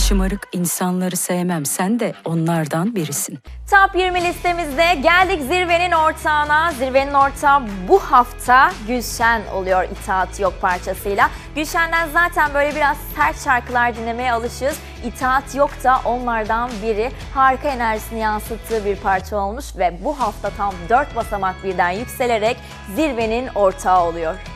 şımarık insanları sevmem. Sen de onlardan birisin. Top 20 listemizde geldik zirvenin ortağına. Zirvenin ortağı bu hafta Gülşen oluyor İtaat Yok parçasıyla. Gülşen'den zaten böyle biraz sert şarkılar dinlemeye alışığız. İtaat Yok da onlardan biri. Harika enerjisini yansıttığı bir parça olmuş ve bu hafta tam 4 basamak birden yükselerek zirvenin ortağı oluyor.